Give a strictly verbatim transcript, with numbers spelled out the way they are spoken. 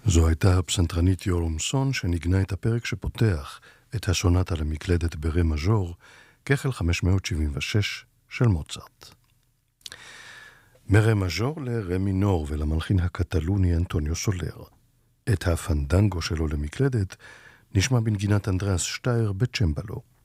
זו הייתה הפסנתרנית יורומסון שנגנה את הפרק שפותח את השונטה למקלדת ברה מז'ור, כחל חמש מאות שבעים ושש של מוצרט. מרה מז'ור לרה מינור ולמלחין הקטלוני אנטוניו סולר. את הפנדנגו שלו למקלדת נשמע בנגינת אנדריאס שטייר בצ'מבלו.